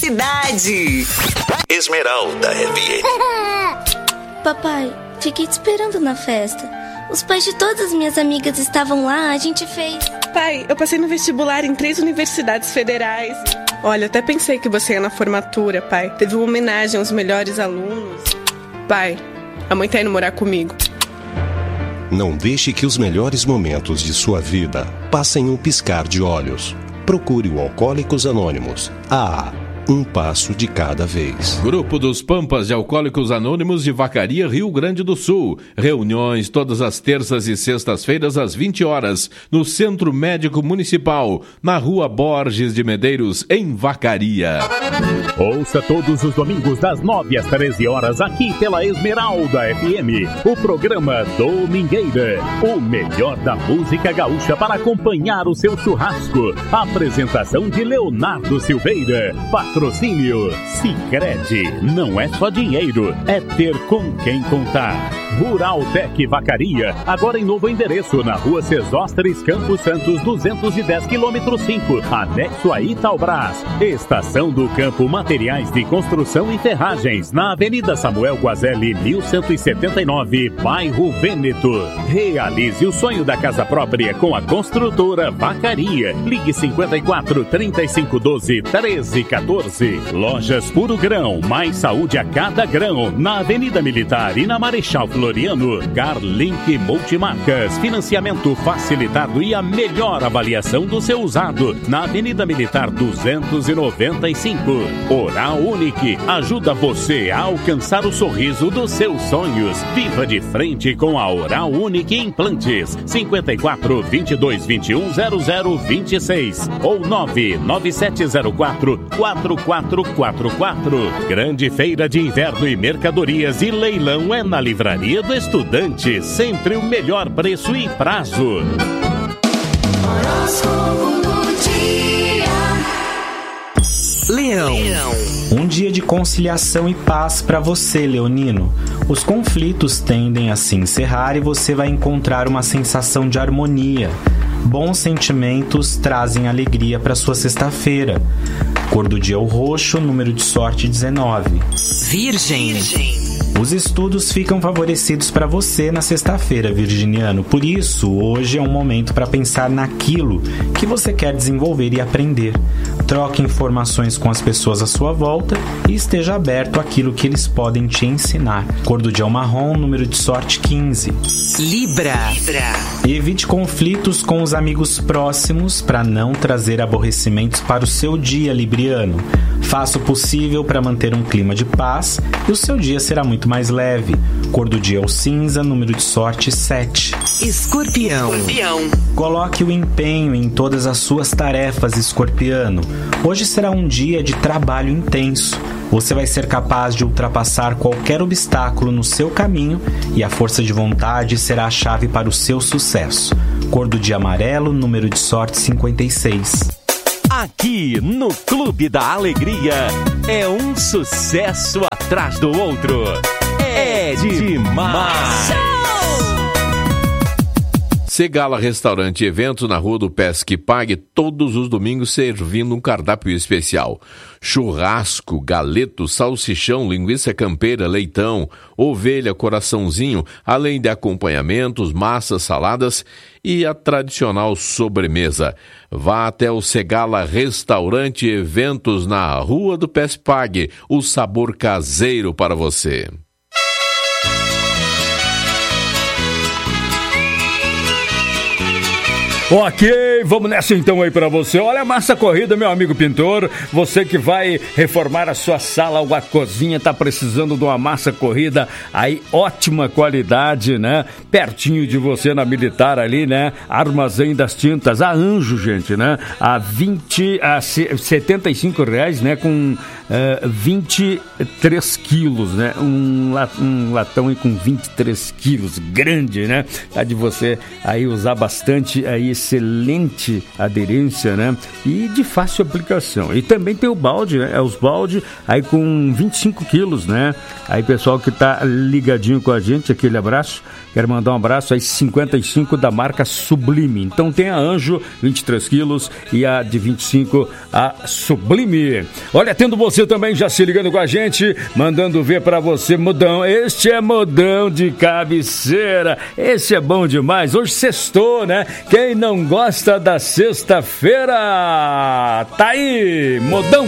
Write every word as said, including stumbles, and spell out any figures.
cidade. Esmeralda F M. Papai, fiquei te esperando na festa. Os pais de todas as minhas amigas estavam lá, a gente fez... Pai, eu passei no vestibular em três universidades federais. Olha, até pensei que você ia na formatura, pai. Teve uma homenagem aos melhores alunos. Pai, a mãe tá indo morar comigo. Não deixe que os melhores momentos de sua vida passem um piscar de olhos. Procure o Alcoólicos Anônimos. Ah, um passo de cada vez. Grupo dos Pampas de Alcoólicos Anônimos de Vacaria, Rio Grande do Sul. Reuniões todas as terças e sextas-feiras às vinte horas, no Centro Médico Municipal, na Rua Borges de Medeiros, em Vacaria. Ouça todos os domingos das nove às treze horas aqui pela Esmeralda F M, o programa Domingueira, o melhor da música gaúcha para acompanhar o seu churrasco. Apresentação de Leonardo Silveira. Patrocínio Sicredi. Não é só dinheiro, é ter com quem contar. Rural Tec Vacaria, agora em novo endereço, na Rua Sesósteres Campos Santos, duzentos e dez, quilômetro cinco, anexo a Itaubras. Estação do Campo Materiais de Construção e Ferragens, na Avenida Samuel Guazelli, mil cento e setenta e nove, bairro Vêneto. Realize o sonho da casa própria com a construtora Vacaria. Ligue cinquenta e quatro, trinta e cinco, doze, treze, quatorze. Lojas Puro Grão, mais saúde a cada grão, na Avenida Militar e na Marechal Floriano. Carlink Multimarcas, financiamento facilitado e a melhor avaliação do seu usado, na Avenida Militar duzentos e noventa e cinco. Oral Unique, ajuda você a alcançar o sorriso dos seus sonhos. Viva de frente com a Oral Unique Implantes. cinquenta e quatro, vinte e dois, vinte e um, zero zero vinte e seis ou nove nove sete zero quatro, quatro quatro quatro quatro. Grande feira de inverno e mercadorias e leilão é na Livraria do Estudante. Sempre o melhor preço e prazo. Horóscopo do dia. Leão. Um dia de conciliação e paz para você, leonino. Os conflitos tendem a se encerrar e você vai encontrar uma sensação de harmonia. Bons sentimentos trazem alegria para sua sexta-feira. Cor do dia é o roxo, número de sorte dezenove. Virgem. Os estudos ficam favorecidos para você na sexta-feira, virginiano. Por isso, hoje é um momento para pensar naquilo que você quer desenvolver e aprender. Troque informações com as pessoas à sua volta e esteja aberto àquilo que eles podem te ensinar. Cor do dia é o marrom, número de sorte quinze. Libra. Evite conflitos com os amigos próximos para não trazer aborrecimentos para o seu dia, libriano. Faça o possível para manter um clima de paz e o seu dia será muito mais leve. Cor do dia é o cinza, número de sorte sete. Escorpião. Coloque o empenho em todas as suas tarefas, escorpiano. Hoje será um dia de trabalho intenso. Você vai ser capaz de ultrapassar qualquer obstáculo no seu caminho e a força de vontade será a chave para o seu sucesso. Cor do dia amarelo, número de sorte cinquenta e seis. Aqui no Clube da Alegria é um sucesso atrás do outro. É demais! Segala Restaurante e Eventos na Rua do Pesque Pague, todos os domingos servindo um cardápio especial. Churrasco, galeto, salsichão, linguiça campeira, leitão, ovelha, coraçãozinho, além de acompanhamentos, massas, saladas e a tradicional sobremesa. Vá até o Segala Restaurante e Eventos na Rua do Pesque Pague, o sabor caseiro para você. Ok, vamos nessa então aí pra você. Olha a massa corrida, meu amigo pintor. Você que vai reformar a sua sala ou a cozinha, tá precisando de uma massa corrida aí, ótima qualidade, né? Pertinho de você na Militar ali, né? Armazém das Tintas, a Anjo, gente, né? A vinte, a setenta e cinco reais, né? Com uh, vinte e três quilos, né? Um, um latão aí com vinte e três quilos, grande, né? Tá de você aí usar bastante aí, excelente aderência, né? E de fácil aplicação. E também tem o balde, né? É os balde aí com vinte e cinco quilos, né? Aí pessoal que tá ligadinho com a gente, aquele abraço. Quero mandar um abraço às cinquenta e cinco da marca Sublime. Então tem a Anjo, vinte e três quilos, e a de vinte e cinco, a Sublime. Olha, tendo você também já se ligando com a gente, mandando ver pra você, modão. Este é modão de cabeceira. Esse é bom demais. Hoje sextou, né? Quem não gosta da sexta-feira? Tá aí, modão.